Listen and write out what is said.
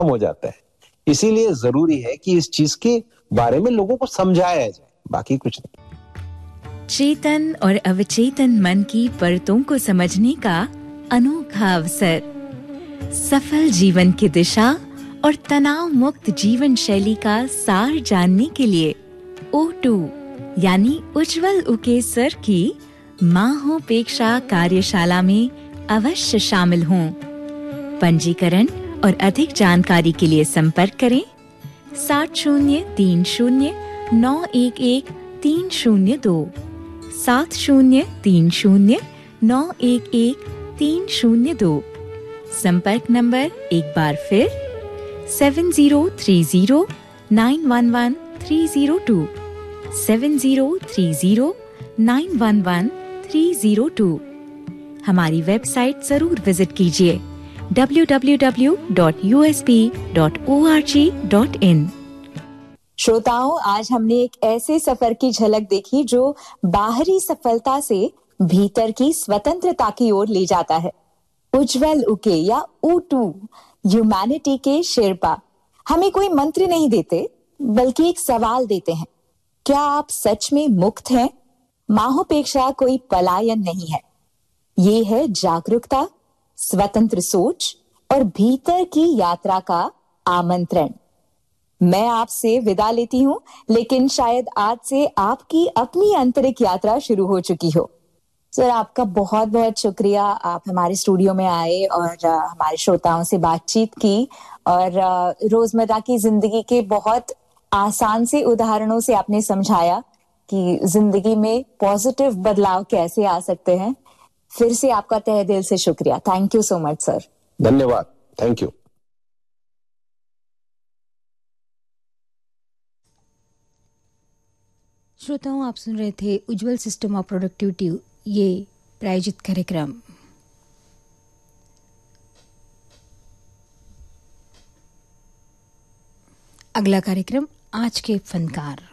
हो जाता है। इसीलिए जरूरी है कि इस चीज के बारे में लोगों को समझाया जाए, बाकी कुछ नहीं। चेतन और अवचेतन मन की परतों को समझने का अनोखा अवसर, सफल जीवन की दिशा और तनाव मुक्त जीवन शैली का सार जानने के लिए O2 यानी उज्जवल उके सर की माहोपेक्षा कार्यशाला में अवश्य शामिल हों। पंजीकरण और अधिक जानकारी के लिए संपर्क करें 7030911302, 7030911302। संपर्क नंबर एक बार फिर 7030911302, 7030911302। हमारी वेबसाइट जरूर विजिट कीजिए www.usp.org.in। श्रोताओं, आज हमने एक ऐसे सफर की झलक देखी जो बाहरी सफलता से भीतर की स्वतंत्रता की ओर ले जाता है। उज्जवल उके या O2 ह्यूमैनिटी के शेरपा हमें कोई मंत्र नहीं देते, बल्कि एक सवाल देते हैं, क्या आप सच में मुक्त हैं? माहोपेक्षा कोई पलायन नहीं है, ये है जागरूकता, स्वतंत्र सोच और भीतर की यात्रा का आमंत्रण। मैं आपसे विदा लेती हूं, लेकिन शायद आज से आपकी अपनी आंतरिक यात्रा शुरू हो चुकी हो। सर, आपका बहुत बहुत शुक्रिया, आप हमारे स्टूडियो में आए और हमारे श्रोताओं से बातचीत की और रोजमर्रा की जिंदगी के बहुत आसान से उदाहरणों से आपने समझाया कि जिंदगी में पॉजिटिव बदलाव कैसे आ सकते हैं। फिर से आपका तहे दिल से शुक्रिया। Thank you so much sir. धन्यवाद। Thank you. श्रोताओं, आप सुन रहे थे उज्जवल सिस्टम ऑफ प्रोडक्टिविटी, ये प्रायोजित कार्यक्रम। अगला कार्यक्रम आज के फनकार।